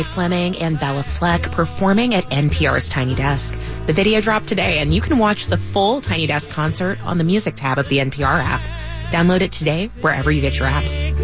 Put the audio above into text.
Fleming and Bella Fleck performing at NPR's Tiny Desk. The video dropped today, and you can watch the full Tiny Desk concert on the music tab of the NPR app. Download it today wherever you get your apps.